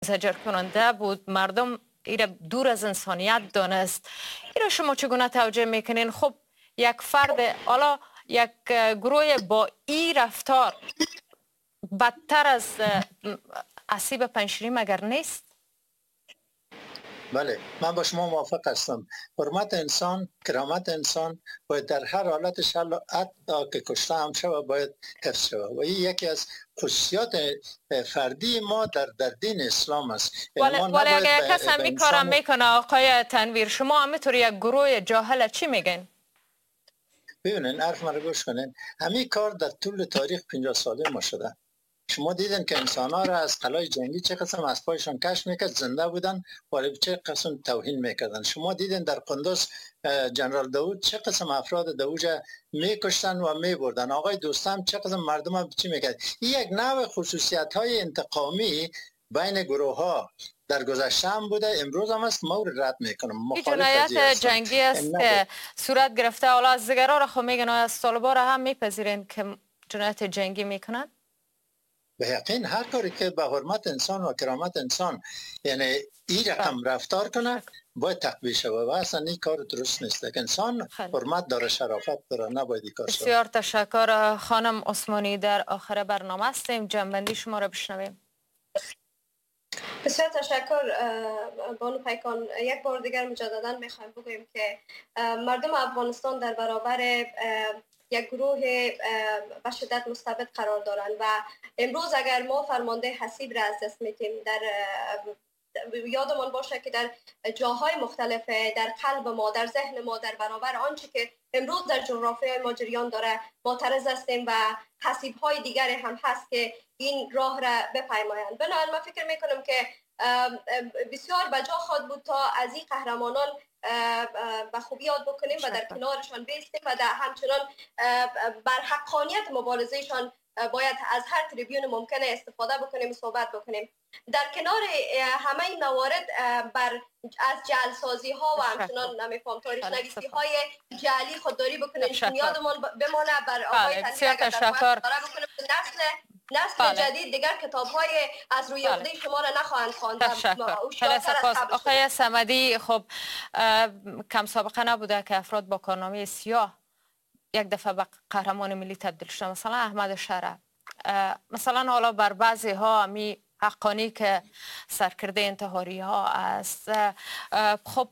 زجر کننده بود. مردم ایره دور از انسانیت دانست. ایره شما چگونه توجه میکنین؟ خب یک فرد، حالا یک گروه با ای رفتار بدتر از اسیب پنشیری مگر نیست؟ بله، من با شما موافق هستم. حرمت انسان، کرامت انسان باید در هر حالتش، حتی که کشته هم شود، باید حفظ شود و این یکی از خصوصیات فردی ما در دین اسلام است. ولی اگر کس همی کارم میکنه آقای تنویر، شما همینطور یک گروه جاهل چی میگن؟ ببینین، حرف من رو گوش کنین. همین کار در طول تاریخ 50 ساله ما شده. شما دیدن که انسان ها را از قلعه جنگی چه قسم از پایشان کش میکرد، زنده بودن ولی چه قسم توهین میکردن. شما دیدن در قندوز جنرال داوود چه قسم افراد داوود میکشتن و میبردن. آقای دوستم چه قسم مردم ها چی میکرد. این یک نوع خصوصیت های انتقامی بین گروه ها در گذشته هم بوده، امروز هم است. ما رد میکنم. این جنایت جنگی است که صورت گرفته. حالا از دیگرها را خب میگن، از طالبان را هم میپذیرین که جنایت جنگی میکنن؟ به یقین هر کاری که به حرمت انسان و کرامت انسان یعنی این رقم رفتار کنه باید تقویه شود و اصلا این کار درست نیست. که انسان حرمت داره، شرافت داره، نباید این کار شود. بسیار تشکر خانم عثمانی. در آخر برنامه هستیم، جنبندی شما را بشنویم. بسیار تشکر بانو پیکان. یک بار دیگر مجددا میخوایم بگوییم که مردم افغانستان در برابر یک گروه به شدت مستبد قرار دارند و امروز اگر ما فرمانده حسیب را از دست میتیم، در یادمان باشه که در جاهای مختلف در قلب ما، در ذهن ما، در برابر آنچه که امروز در جغرافیای ما جریان داره معترض هستیم و حسیب های دیگری هم هست که این راه را بپیمایند. بنابراین من فکر میکنم که بسیار بجا خواهد بود تا از این قهرمانان به خوبی یاد بکنیم و در کنارشان بیستیم و در همچنان بر حقانیت مبارزهشان باید از هر تریبیون ممکنه استفاده بکنیم و صحبت بکنیم. در کنار همه این موارد از جعلسازی ها و همچنان نمیفهم تاریخ نویسی های جعلی خودداری بکنیم. یادمون بمانه بر آقای تنویر اگر در بکنیم نسل جدید دیگر کتاب های از روی یافته شما را نخواهند خواند. آقای صمدی، خب کم سابقه نبوده که افراد با کارنامه سیاه یک دفعه به قهرمان ملی تبدیل شده. مثلا احمد شرف، مثلا حالا بر بعضی ها می حقانی که سرکرده انتحاری ها است. خب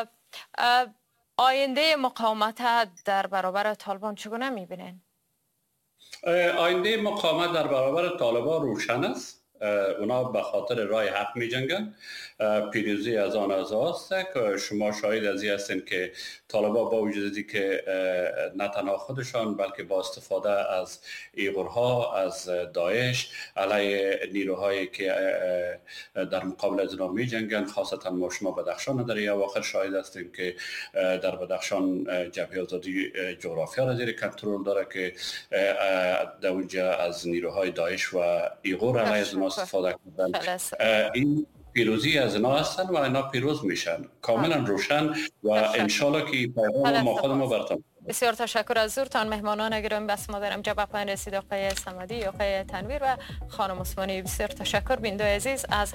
آینده مقاومت در برابر طالبان چگونه میبینین؟ آینده مقاومت در برابر طالبان روشن است. اونا به خاطر راه حق می جنگن. پیروزی از آن از است که شما شاهد از این هستین که طالبان با وجودی که نه تنها خودشان بلکه با استفاده از ایغورها، از داعش علیه نیروهایی که در مقابل از اونا می جنگن، خاصتا ما شما بدخشان در این اواخر شاهد هستیم که در بدخشان جبهه آزادی جغرافیا را زیر کنترل داره که در اونجا از نیروهای داعش و ایغور علیه از اونا استفاده کردن. این پیروزی از اینا هستن و اینا پیروز میشن، کاملا روشن و انشالله که پیغام ما خود ما برتم. بسیار تشکر از حضورتان مهمانان گرامی. بس ما در اینجا به پایان رسید. آقای صمدی، آقای تنویر و خانم عثمانی، بسیار تشکر. بیننده عزیز از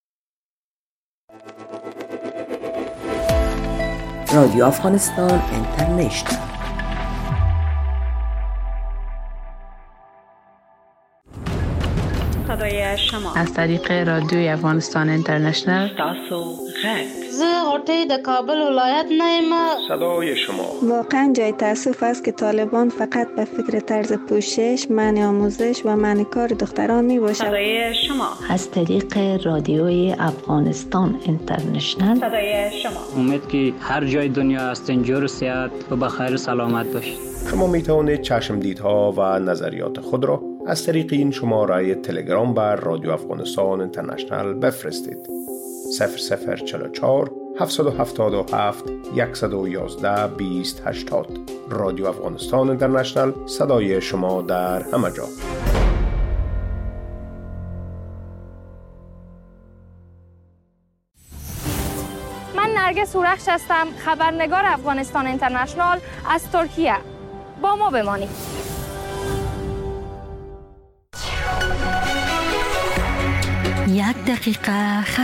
رادیو افغانستان اینترنشنال. صدای شما از طریق رادیوی افغانستان اینترنشنال. تاسو غږ زه غوټۍ د کابل ولایت نه یم. صدای شما. واقعا جای تأسف است که طالبان فقط به فکر طرز پوشش، منع آموزش و منع کار دختران می باشد. صدای شما از طریق رادیوی افغانستان اینترنشنال. صدای شما. امید که هر جای دنیا هستین جور و صحت و بخیر و سلامت باشید. شما می توانید چشمدیدها و نظریات خود را از طریق این شماره تلگرام بر رادیو افغانستان اینترنشنال بفرستید. 0044 777 111 2080. رادیو افغانستان اینترنشنال، صدای شما در همه جا. من نرگس هورخش هستم، خبرنگار افغانستان اینترنشنال از ترکیه. با ما بمانید. یک دقیقه